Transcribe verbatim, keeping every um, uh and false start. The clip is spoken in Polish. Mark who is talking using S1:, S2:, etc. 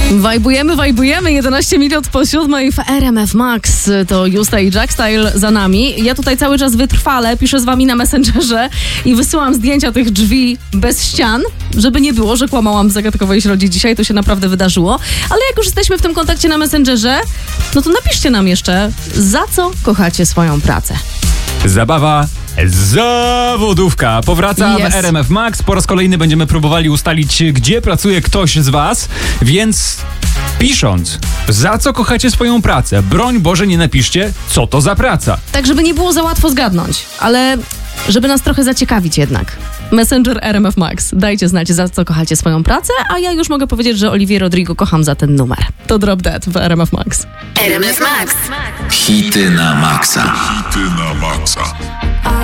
S1: Wajbujemy, wajbujemy. jedenaście minut po siódmej w R M F Max. To Justa i Jackstyle za nami. Ja tutaj cały czas wytrwale piszę z wami na Messengerze i wysyłam zdjęcia tych drzwi bez ścian, żeby nie było, że kłamałam w zagadkowej środzie dzisiaj. To się naprawdę wydarzyło. Ale jak już jesteśmy w tym kontakcie na Messengerze, no to napiszcie nam jeszcze, za co kochacie swoją pracę.
S2: Zabawa zawodówka powraca
S1: Yes.
S2: w R M F Max. Po raz kolejny będziemy próbowali ustalić, gdzie pracuje ktoś z was, więc pisząc, za co kochacie swoją pracę, broń Boże nie napiszcie, co to za praca.
S1: Tak, żeby nie było za łatwo zgadnąć, ale żeby nas trochę zaciekawić jednak. Messenger R M F Max. Dajcie znać, za co kochacie swoją pracę, a ja już mogę powiedzieć, że Olivię Rodrigo kocham za ten numer. To Drop Dead w R M F Max.
S3: R M F Max.
S4: Hity na maksa.
S5: Hity na maksa.